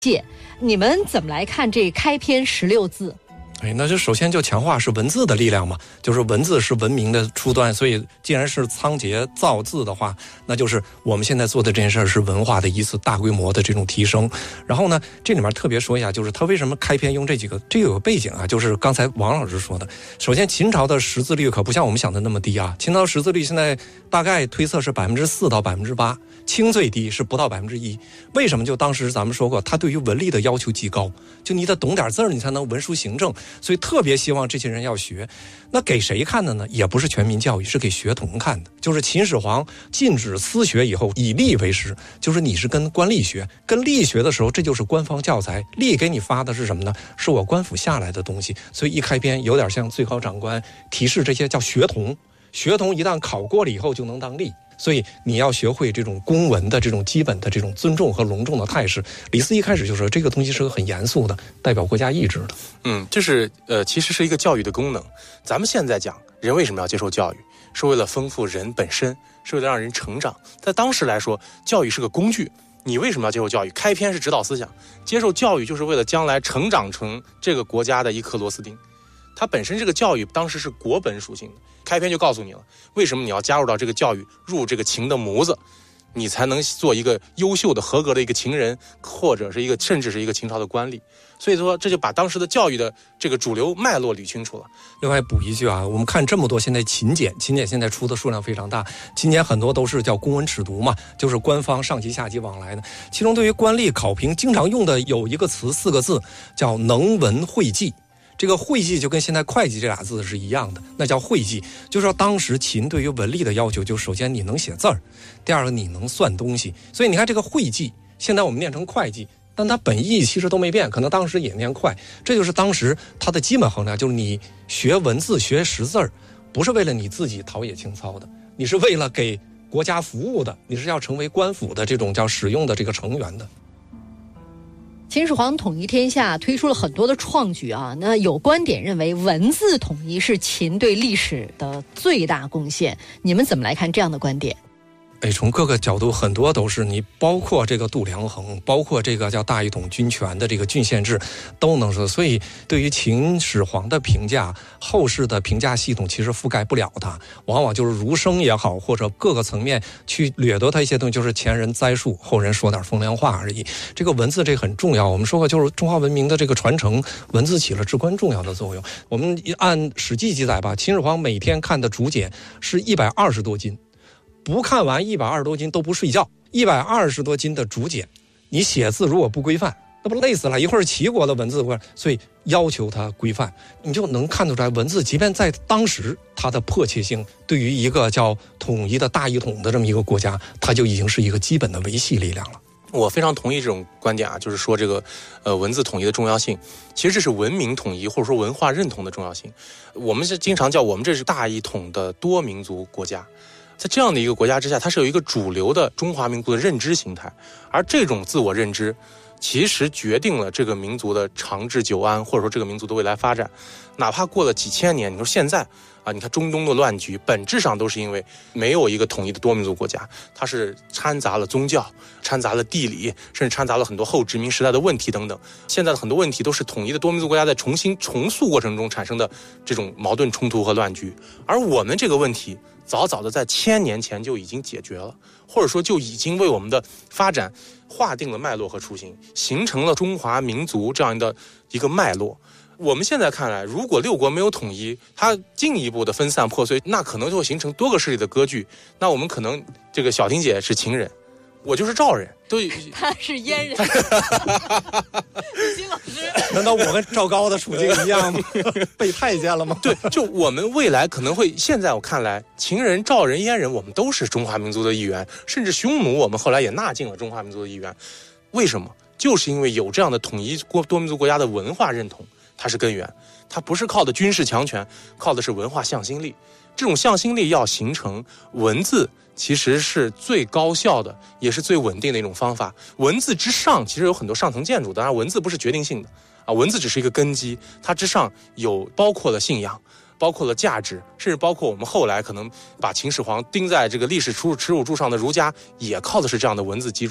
界，你们怎么来看这开篇16字？ 那就首先就强化是文字的力量嘛，就是文字是文明的初端，所以既然是仓颉造字的话，那就是我们现在做的这件事儿是文化的一次大规模的这种提升。然后呢，这里面特别说一下，就是他为什么开篇用这几个，这个有个背景啊，就是刚才王老师说的。首先，秦朝的识字率可不像我们想的那么低啊，秦朝识字率现在大概推测是4%到8%，清最低是不到1%。为什么？就当时咱们说过，他对于文力的要求极高，就你得懂点字儿，你才能文书行政。所以特别希望这些人要学。那给谁看的呢？也不是全民教育，是给学童看的。就是秦始皇禁止私学以后，以吏为师，就是你是跟官吏学，跟吏学的时候，这就是官方教材。吏给你发的是什么呢？是我官府下来的东西。所以一开篇有点像最高长官提示这些叫学童，学童一旦考过了以后就能当吏。所以你要学会这种公文的这种基本的这种尊重和隆重的态势。李斯一开始就说这个东西是个很严肃的，代表国家意志的。 这是其实是一个教育的功能。咱们现在讲人为什么要接受教育，是为了丰富人本身，是为了让人成长。在当时来说，教育是个工具。你为什么要接受教育？开篇是指导思想，接受教育就是为了将来成长成这个国家的一颗螺丝钉。它本身这个教育当时是国本属性的，开篇就告诉你了，为什么你要加入到这个教育，入这个情的模子，你才能做一个优秀的合格的一个情人，或者是甚至是一个秦朝的官吏。所以说这就把当时的教育的这个主流脉络捋清楚了。 另外补一句啊，我们看这么多现在勤俭现在出的数量非常大，勤俭很多都是叫公文尺牍嘛，就是官方上级下级往来的。其中对于官吏考评经常用的有一个词4个字，叫能文会记。这个会计就跟现在会计这俩字是一样的，那叫会计。就是说当时秦对于文吏的要求，就首先你能写字儿，第二个你能算东西。所以你看这个会计，现在我们念成会计，但它本意其实都没变，可能当时也念快。这就是当时它的基本衡量，就是你学文字学识字儿，不是为了你自己陶冶情操的，你是为了给国家服务的，你是要成为官府的这种叫使用的这个成员的。 秦始皇统一天下推出了很多的创举啊，那有观点认为文字统一是秦对历史的最大贡献，你们怎么来看这样的观点？ 从各个角度很多都是，你包括这个度量衡，包括这个叫大一统军权的这个郡县制都能说。所以对于秦始皇的评价，后世的评价系统其实覆盖不了它，往往就是儒生也好，或者各个层面去掠夺它一些东西，就是前人栽树，后人说点风凉话而已。这个文字这很重要，我们说过就是中华文明的这个传承，文字起了至关重要的作用。我们按《史记》记载吧，秦始皇每天看的竹简是120多斤，不看完120多斤都不睡觉。120多斤的竹简，你写字如果不规范，那不累死了。一会儿齐国的文字，所以要求它规范，你就能看得出来，文字即便在当时它的迫切性，对于一个叫统一的大一统的这么一个国家，它就已经是一个基本的维系力量了。 我非常同意这种观点啊，就是说这个文字统一的重要性，其实这是文明统一或者说文化认同的重要性。我们是经常叫我们这是大一统的多民族国家。在这样的一个国家之下，它是有一个主流的中华民族的认知形态，而这种自我认知其实决定了这个民族的长治久安，或者说这个民族的未来发展。哪怕过了几千年，你说现在啊，你看中东的乱局，本质上都是因为没有一个统一的多民族国家，它是掺杂了宗教，掺杂了地理，甚至掺杂了很多后殖民时代的问题等等。现在的很多问题都是统一的多民族国家在重新重塑过程中产生的这种矛盾冲突和乱局。而我们这个问题早早的在1000年前就已经解决了，或者说就已经为我们的发展划定了脉络和雏形，形成了中华民族这样的一个脉络。我们现在看来，如果6国没有统一，它进一步的分散破碎，那可能就会形成多个势力的割据。那我们可能这个小婷姐是秦人，我就是赵人， 他是燕人。金老师， 难道我跟赵高的处境一样吗？被太监了吗？ 对，就我们未来可能会，现在我看来，秦人、赵人、燕人，我们都是中华民族的一员，甚至匈奴，我们后来也纳进了中华民族的一员。为什么？就是因为有这样的统一多民族国家的文化认同。它是根源，它不是靠的军事强权，靠的是文化向心力。这种向心力要形成，文字其实是最高效的，也是最稳定的一种方法。文字之上其实有很多上层建筑，当然文字不是决定性的啊，文字只是一个根基，它之上有包括了信仰，包括了价值，甚至包括我们后来可能把秦始皇钉在这个历史耻辱柱上的儒家，也靠的是这样的文字基础。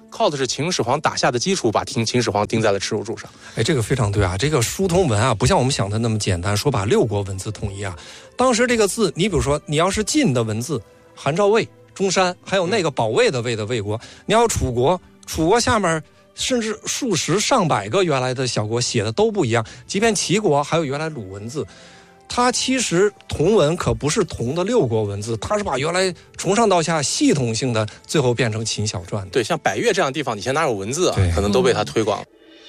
靠的是秦始皇打下的基础，把秦始皇钉在了耻辱柱上。 这个非常对啊！这个书同文啊，不像我们想的那么简单，说把6国文字统一啊。当时这个字，你比如说，你要是晋的文字，韩赵魏、中山，还有那个保卫的魏的魏国，你要楚国，楚国下面甚至数十上百个原来的小国写的都不一样，即便齐国还有原来鲁文字。它其实同文可不是同的6国文字，它是把原来从上到下系统性的最后变成秦小篆。 对，像百越这样的地方以前哪有文字啊，可能都被它推广。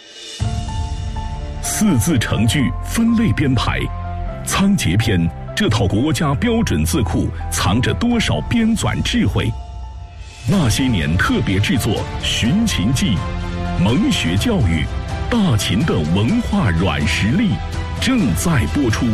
4字成句分类编排，仓颉篇这套国家标准字库藏着多少编纂智慧？那些年特别制作《寻秦记》，蒙学教育，大秦的文化软实力正在播出。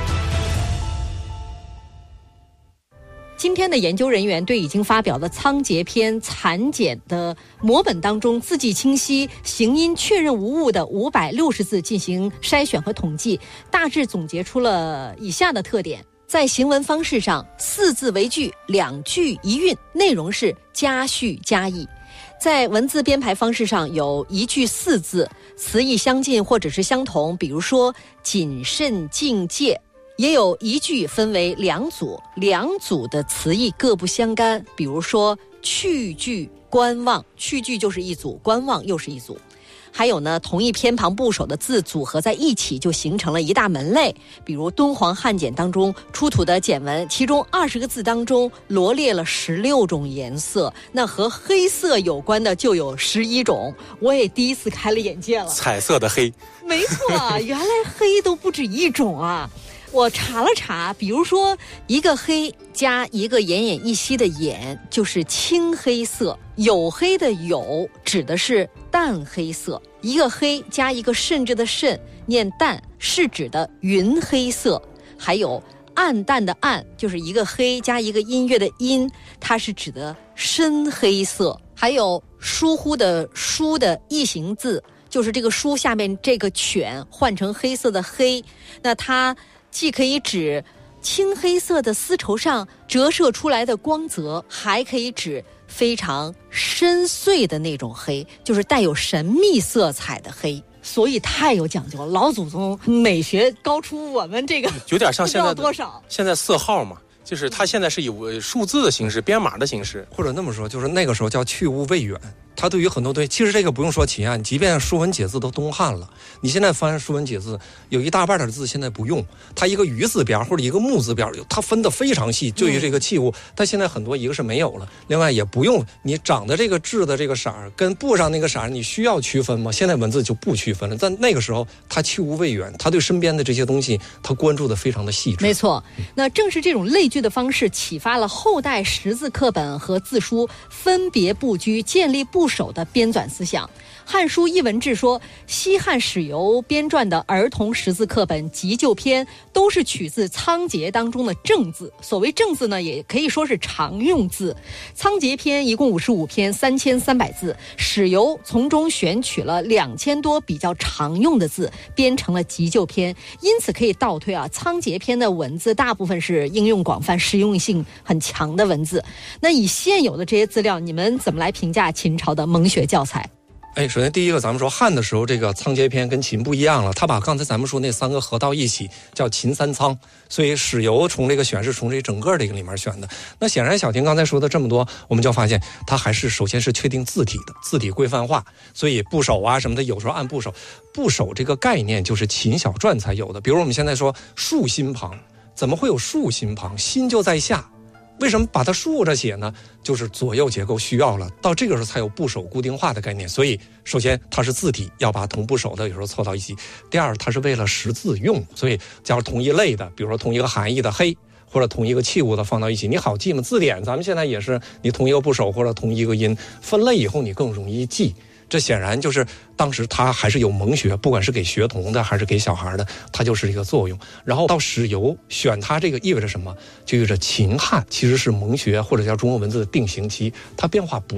今天的研究人员对已经发表的仓颉篇残简的摹本当中字迹清晰、形音确认无误的560字进行筛选和统计，大致总结出了以下的特点。在行文方式上，4字为句，2句一韵，内容是加叙加意。在文字编排方式上，有1句4字，词义相近或者是相同，比如说谨慎境界。也有1句分为2组，2组的词义各不相干，比如说去句、观望，去句就是1组，观望又是1组。还有呢，同一偏旁部首的字组合在一起，就形成了一大门类。比如敦煌汉简当中出土的简文，其中20个字当中罗列了16种颜色，那和黑色有关的就有11种。我也第一次开了眼界了， 彩色的黑， 没错，原来黑都不止1种啊。我查了查，比如说一个黑加一个奄奄一息的奄，就是青黑色；黝黑的黝指的是淡黑色；一个黑加一个甚至的甚，念淡，是指的云黑色。还有暗淡的暗，就是一个黑加一个音乐的音，它是指的深黑色。还有疏忽的疏的异形字，就是这个书下面这个犬换成黑色的黑，那它既可以指青黑色的丝绸上折射出来的光泽，还可以指非常深邃的那种黑，就是带有神秘色彩的黑。所以太有讲究了，老祖宗美学高出我们这个有点像现在多少。 现在色号嘛，就是它现在是以数字的形式、编码的形式， 或者那么说，就是那个时候叫去物未远。它对于很多其实这个不用说秦啊，即便书文解字都东汉了，你现在翻书文解字，有一大半的字现在不用，它一个鱼字边或者一个木字边，它分得非常细，对于这个器物，但现在很多一个是没有了，另外也不用你长的这个痣的这个色儿跟布上那个色儿，你需要区分吗？现在文字就不区分了，但那个时候它去物未远，它对身边的这些东西，它关注的非常的细致。 没错，那正是这种类句的方式，启发了后代识字课本和字书分别布局、建立部首的编纂思想。《汉书艺文志》说，西汉史游编撰的儿童识字课本急救篇都是取自仓颉当中的正字。所谓正字呢，也可以说是常用字。仓颉篇一共55篇，3300字，史游从中选取了2000多比较常用的字，编成了急救篇。因此可以倒推啊，仓颉篇的文字大部分是应用广泛、实用性很强的文字。那以现有的这些资料，你们怎么来评价秦朝的蒙学教材？ 首先第一个，咱们说汉的时候，这个仓颉篇跟秦不一样了，他把刚才咱们说那3个合到一起，叫秦三仓，所以史游从这个选是从这整个这个里面选的。那显然小婷刚才说的这么多，我们就发现他还是首先是确定字体的，字体规范化，所以部首啊什么的，有时候按部首。部首这个概念就是秦小篆才有的，比如我们现在说竖心旁，怎么会有竖心旁？心就在下。为什么把它竖着写呢？就是左右结构需要了，到这个时候才有部首固定化的概念。所以首先它是字体，要把同部首的有时候凑到一起。第二，它是为了识字用，所以假如同一类的，比如说同一个含义的黑，或者同一个器物的放到一起，你好记吗？字典咱们现在也是，你同一个部首或者同一个音分类以后，你更容易记。这显然就是当时他还是有蒙学，不管是给学童的还是给小孩的，它就是这个作用。然后到史游选它，这个意味着什么？就意味着秦汉其实是蒙学或者叫中国文字的定型期，它变化不大，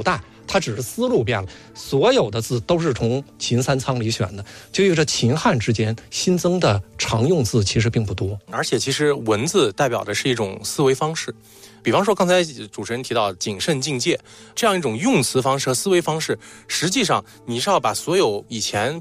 它只是思路变了，所有的字都是从秦三仓里选的，就意味着秦汉之间新增的常用字其实并不多。 而且其实文字代表的是一种思维方式，比方说刚才主持人提到谨慎境界这样一种用词方式和思维方式，实际上你是要把所有以前